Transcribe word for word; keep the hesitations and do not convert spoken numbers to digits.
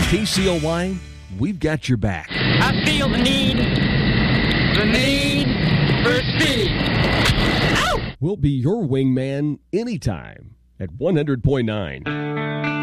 K C O Y, we've got your back. I feel the need, the need for speed. Ow! We'll be your wingman anytime at one hundred point nine.